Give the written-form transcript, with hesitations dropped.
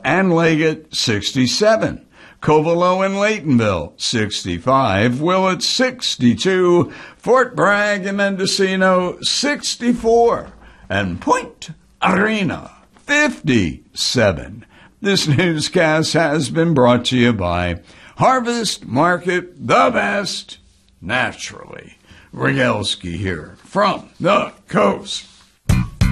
and Leggett, 67. Covelo and Laytonville, 65. Willett, 62. Fort Bragg and Mendocino, 64. And Point Arena, 57. This newscast has been brought to you by Harvest Market, the best naturally. Rogalski here from the coast.